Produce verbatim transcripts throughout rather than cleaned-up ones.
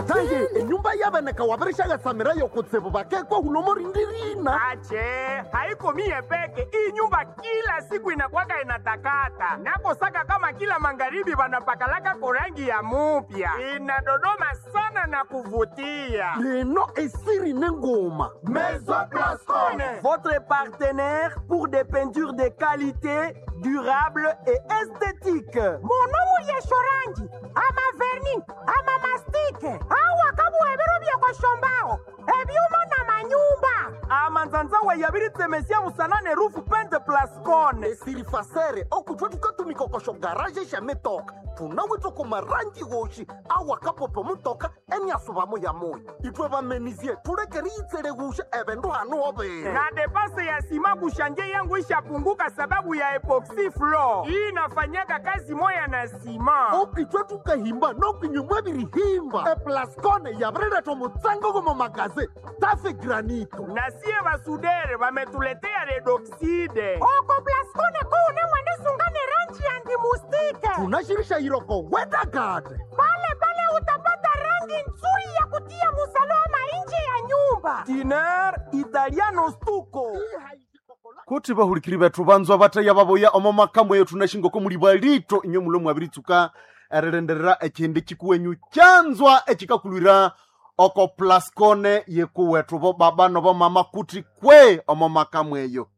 taye enyumba yabaneka wabarishaga samira yokutsebo bakekwa hulomo rindirina. Ache, haiko mie peke. Hii nyumba kila siku inakuwaka inatakata. Nako saka kama kila magharibi wanapakalaka korangi ya mupya. Inadodoma sana na kuvutia. Leno esiri nengoma. Maison Blascone. Votre partenaire pour des peintures de qualité, durable et esthétique. Monomu yeshorangi, ama verni, ama mastike. Awa kabu ebero bya kwa shombao. Ebyuma na manyumba. Ama nzanza wa yabiri temesia musanane rufu pente Blascone. Esiri fasere okutwa tukatumika kwa garage shametoka. Tunawito kumarangi goshi awa kapopo mutoka eni asubamo ya moyo. Itwe bamenizie tulekeri itere gusha ebendo hano obe. Na depase ya sima kushanje yangu ishapunguka sababu ya epoxy floor. Hii inafanyaka kazi moya na sima. Okitwa tukahimba no kinyumwa birihimba. E Blascone yabreda tomutsango gomo magaze. Tafe granito. Na siye basudere wametuletea redoxide. Oko Blascone kuune mwende sungane rangi anti-mustike. Tunashirisha iroko weda gade. Pale pale utapata rangi nzuri ya kutia musalama nje ya nyumba. Tiner italiano stuko. Kuti bahurikiri bethu banzwa bataya baboya omomakamwe tunashingo ko muri balito inyo mulo mwabiritsuka ererenderera ekindi kikuwenyu kyanzwa ekikakulira oko Blascone yekuwethu bo baba no bo mama kuti kwe omomakamweyo.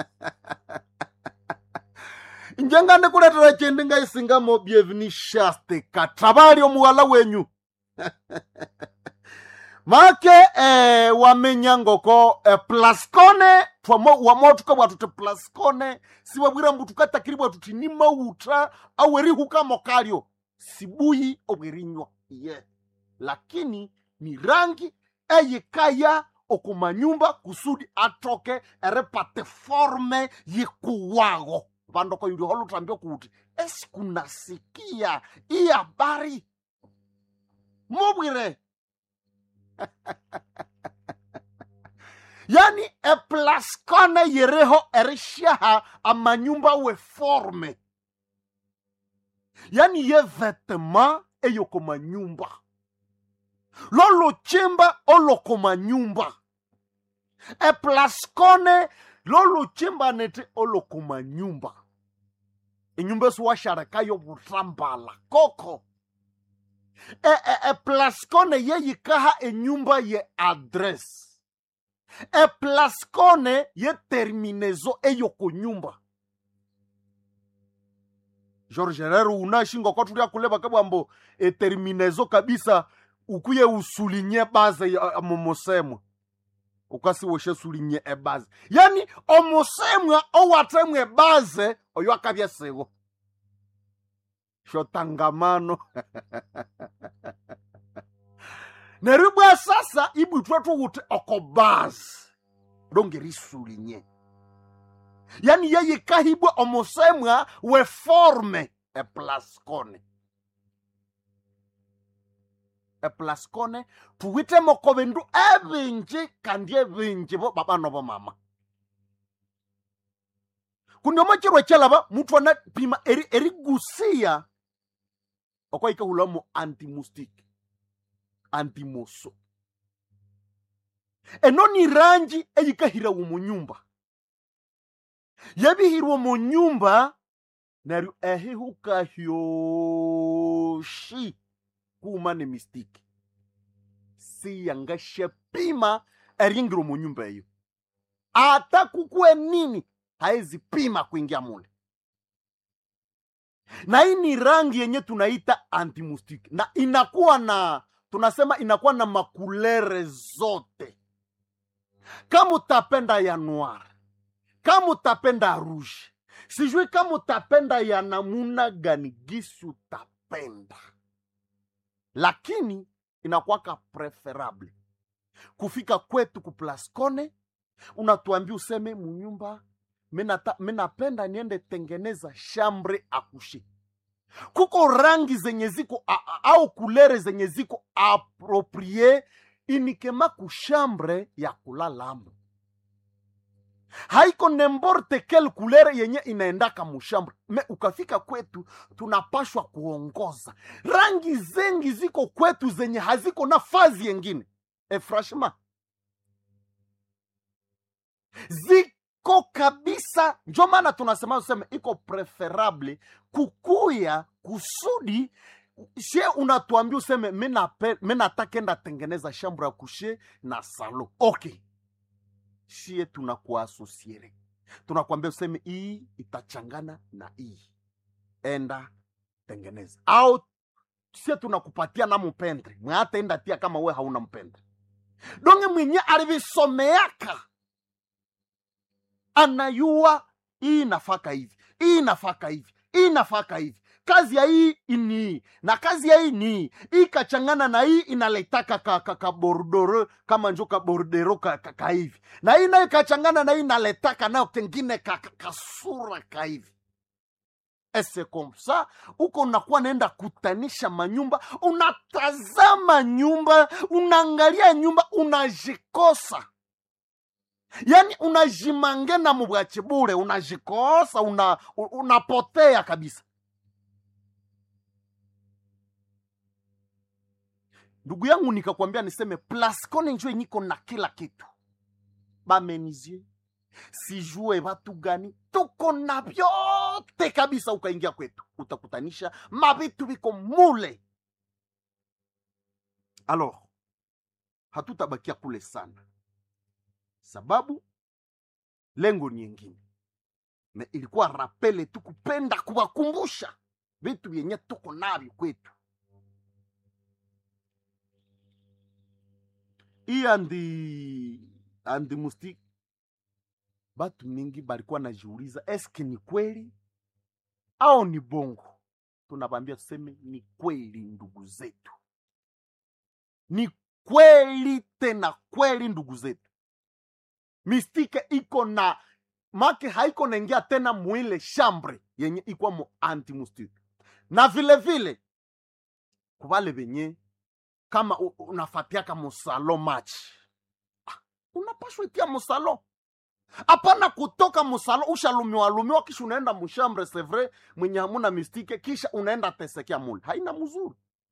Njengane kuletera kindi ngaisinga mo bienvenue shaste katabali omuwala wenyu. Make eh, wamenya ngoko eh, Blascone twamo wamotuka bwatute Blascone siwabwira mbutu katakiri bwatuti ni mauta aweri huka mokalio sibuyi obwerinywa yeah. Lakini ni rangi eyikaya okumanyumba kusudi atoke erepate forme yikuwago bandoko yuli holu tambio kuti esikunasikia i habari mobwire. Yani e Blascone yereho erishaha amanyumba we forme. Yani ye vetema eyo komanyumba. Lolo chimba olo komanyumba. E Blascone lolo chimba nete olo komanyumba. E nyumba suwa sharekayo butambala koko. E, e, e Blascone ye yikaha e nyumba ye adres. E Blascone ye terminezo e yoko nyumba. George Herrero unashingo kwa tulia kuleba kabambo e terminezo kabisa ukuye usulinye baze ya momosemu. Ukasi woshe sulinye e baze. Yani omosemu o watemwe baze oyo akabya sego. Shotangamano. Neribwa sasa ibu twetu wute okobaz. Dongeri sulinye. Yani yeye kahibwa omosemwa we forme e Blascone. E Blascone tuwite mokobendu ebinji kandi ebinji bo baba no bo mama. Kunyomo chirwe chelaba mutu wana pima eri, eri gusia okwa ika hulamo anti-mustique, anti-moso. Eno ni rangi eyika hira umu nyumba. Yebi hira umu nyumba naru ehi huka hyoshi kumane mistiki. Si yanga shepima eringiru umu nyumba eyo. Ata kukue nini haezi pima kuingia mule. Na hii ni rangi yenye tunaita anti-mustique. Na inakuwa na, tunasema inakuwa na makulere zote. Kama utapenda ya noir, kama utapenda rouge, sijui kama utapenda ya namuna gani gisi utapenda. Lakini inakuwa ka preferable. Kufika kwetu ku Blascone, unatuambia useme munyumba Minata, minapenda niende tengeneza chambre akushi. Kuko rangi zenye ziko au kulere zenye ziko approprié inikema ku chambre ya kulalamo. haiko n'importe quelle couleur yenye inaendaka mushambre. Me ukafika kwetu tunapashwa kuongoza rangi zengi ziko kwetu zenye haziko na fazi yengine. E franchement ziko kabisa. Njo maana tunasema useme iko preferable kukuya kusudi she unatuambia useme mimi natakenda tengeneza chambre ya kushe na salon. Okay, shie tunakuasosiere, tunakwambia useme hii itachangana na hii, enda tengeneza. Au shie tunakupatia na mpendre mwata enda tia kama we hauna mpendre. Donge mwenye alivisomeaka anayua hii nafaka hivi, hii nafaka hivi, hii nafaka hivi, kazi ya hii ini na kazi ya hii ni hii kachangana na hii inaletaka ka, ka, ka bordoro kama njoka bordero ka, ka, ka hivi, na hii nayo kachangana na hii inaletaka nayo kengine ka, ka, kasura ka hivi. Ese komsa uko unakuwa naenda kutanisha manyumba, unatazama nyumba, unaangalia nyumba, unajikosa. Yani unajimangena mubwache bure, unajikosa, una, unapotea kabisa. Ndugu yangu nikakwambia niseme Plascone njoo niko na kila kitu. Bamenizie sijue watu gani tuko na vyote kabisa. Ukaingia kwetu utakutanisha mabitu biko mule. Alors hatutabakia kule sana, sababu lengo nyingine me ilikuwa rapele tu kupenda kuwakumbusha vitu vyenye tuko navyo kwetu. Hii andi andi mustiki batu mingi balikuwa najiuliza eske ni kweli au ni bongo. Tunabambia tuseme ni kweli ndugu zetu, ni kweli tena kweli ndugu zetu. Mistike iko na make haiko naingia tena mwile chambre yenye iko mu anti-mustike. Na vile vile kubale benye kama unafatiaka musalo match, ah, unapashwa itia musalo. Apana kutoka musalo ushalumiwa lumiwa kisha unaenda mushambre c'est vrai mwenye hamuna mistike kisha unaenda tesekea mule. Haina mzuri.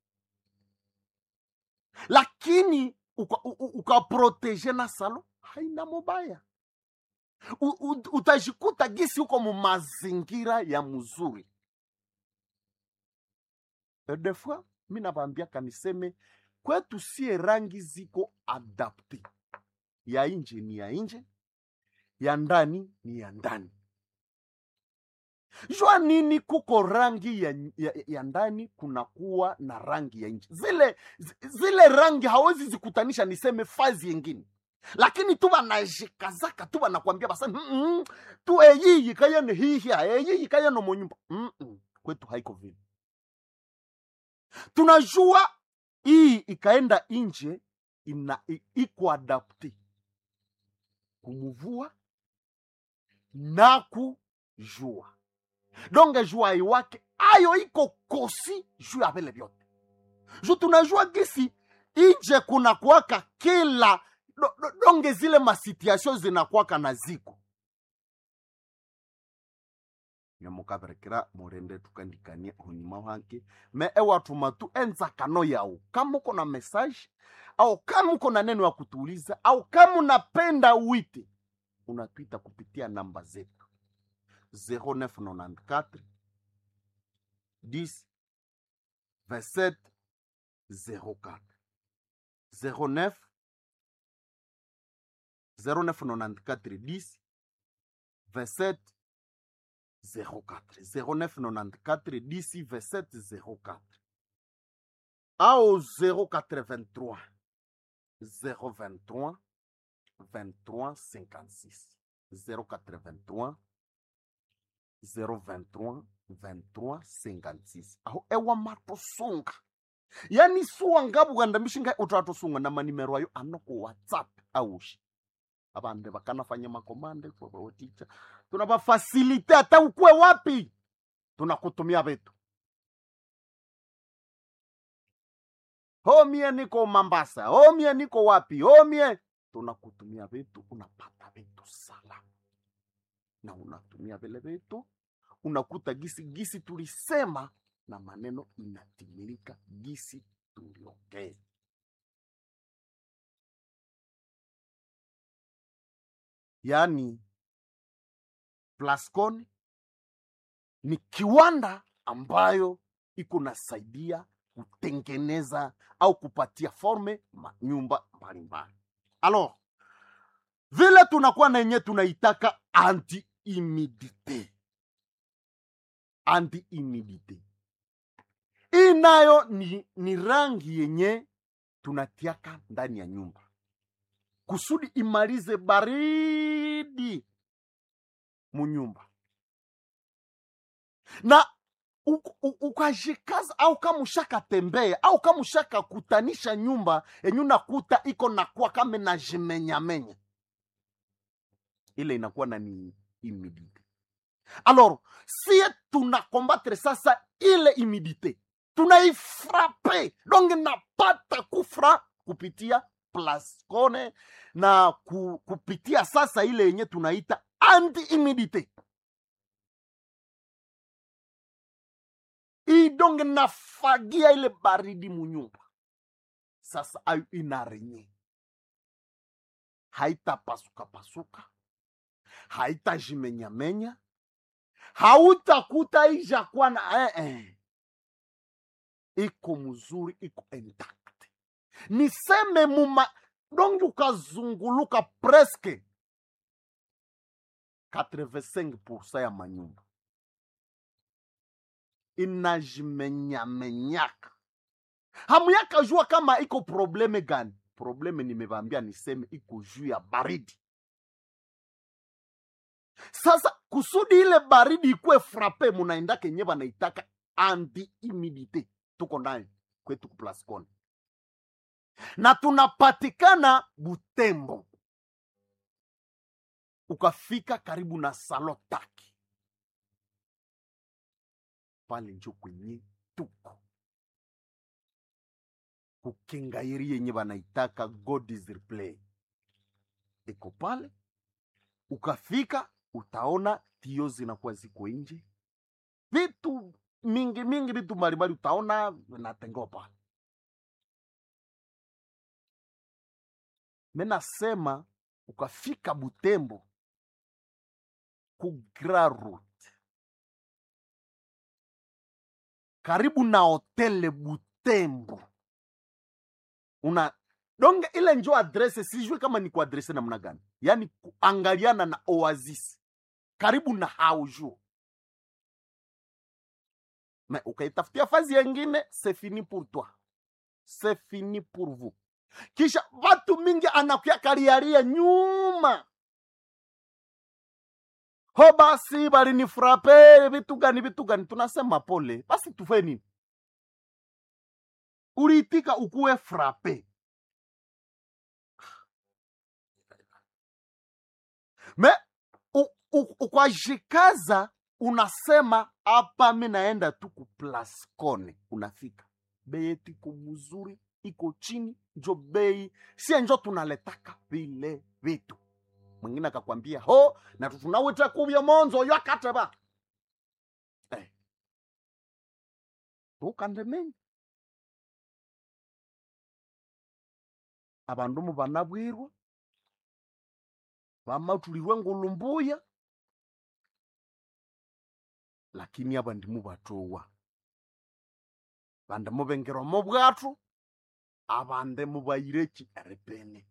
Lakini ukaprotege uka na salo haina mubaya. U, u, utajikuta gisi uko mu mazingira ya mzuri. E de fois mimi nabambia kaniseme kwetu sie rangi ziko adapte. Ya inje ni ya inje, ya ndani ni ya ndani. Jua nini kuko rangi ya, ya, ya ndani kunakuwa na rangi ya nje. Zile zile rangi hawezi zikutanisha niseme fazi yengine. Lakini tuba najikazaka tuba nakwambia basa mm -mm, tu eyi kaya ni hii eyi kaya no monyumba. Mm -mm, kwetu haiko vile. Tunajua hii ikaenda nje ina iko adapte kumuvua na kujua. Donge jua iwake ayo iko kosi juu ya vile vyote. Juu tunajua gisi nje kuna kuwaka kila do, do, donge zile masituation zinakuwaka na ziko. Nyamukaberekera murende tukandikania hunyuma wanke. Me ewa tumatu enza kano yao. Kama uko na message au kama uko na neno ya kutuuliza au kama unapenda uite, unatuita kupitia namba zetu zero neuf nonante-quatre dix vingt-sept zero quatre zero neuf zero neuf nonante-quatre dix vingt-sept zero quatre zero neuf nonante-quatre dix vingt-sept zero quatre au zero quatre-vingt-trois zero vingt-trois vingt-trois cinquante-six zero quatre-vingt-trois zero vingt-trois vingt-trois cinquante-six. Aho ewa matosunga. Yani suwa ngabu ganda mishinga utatosunga na manimero ayo anoko WhatsApp aushi. Abande bakana fanya makomande kwa kwa teacher. Tunaba facilite hata ukue wapi. Tunakutumia vitu. Homie niko Mambasa, homie niko wapi, homie tunakutumia vitu, unapata vitu salama. na unatumia vile vitu, unakuta gisi gisi tulisema na maneno inatimilika gisi tuliongea. Yaani Plascon ni kiwanda ambayo iko nasaidia kutengeneza au kupatia forme manyumba mbalimbali. Alors, vile tunakuwa na yenye tunaitaka anti-humidite. Anti-humidite inayo ni, ni rangi yenye tunatiaka ndani ya nyumba kusudi imalize baridi munyumba. Na ukajikaza au kama ushaka tembea au kama ushaka kutanisha nyumba yenye unakuta iko nakuwa kama na jimenya menya, ile inakuwa na ni humidite. Alors, si tuna combattre sasa ile humidite, tunaifrape, donc napata kufra kupitia Plascon na ku, kupitia sasa ile yenye tunaita anti-humidite. Idonge nafagia ile baridi munyumba. Sasa ayu inarenye. Haita pasuka pasuka. Haita jimenya menya. Hauta kuta ija kwa na eh eh. Iko mzuri, iko intact. Niseme muma donge ukazunguluka presque quatre-vingt-cinq pour cent ya manyumba inajimenyamenyaka. Hamuyaka jua kama iko probleme gani. Probleme nimevambia niseme iko juu ya baridi. Sasa kusudi ile baridi ikue frappe, munaenda kenye banaitaka anti-humidite. Tuko ndani kwetu ku Plascon. Na tunapatikana Butembo. Ukafika karibu na Salotaki. Pale njo kwenye tuko. Kukengairi yenye banaitaka God is replay. Eko pale. Ukafika utaona tio zinakuwa ziko nje. Vitu mingi mingi, vitu mbalimbali utaona vinatengewa pale. Mena sema ukafika Butembo ku Grand Route karibu na hotele Butembo. Una donge ile njo adrese, sijui kama ni ku adrese namna gani. Yaani kuangaliana na Oasis karibu na Haujo. Mais ukaitafutia fazi yengine, c'est fini pour toi. C'est fini pour vous. Kisha watu mingi anakuya kariaria nyuma. Ho basi bali ni frappe, vitu gani vitu gani, tunasema pole. Basi tufe nini? Uliitika ukuwe frappe. Me ukwajikaza unasema hapa mimi naenda tu ku Plascon. Unafika. Bei yetu iko mzuri, iko chini, njo bei. Si njo tunaletaka vile vitu. Mwingine akakwambia, "Ho, na tunaweta kubya monzo yakateba." Eh. Ukandemenya. Abandu mu banabwirwa. Bamatulirwe ngulumbuya. Lakini abandi mu batowa. Bande mu bengero mu bwatu. Abande mu bayireki erepene.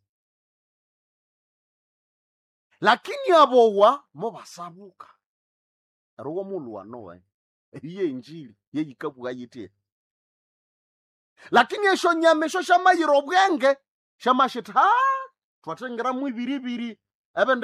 Lakini abowa mu basabuka. Arowo mulwa nowe. Iye injili ye yikabuga yite. Lakini esho nyame sho shamayiro bwenge. Shamashita ha twatengera mu ibiribiri. Ebende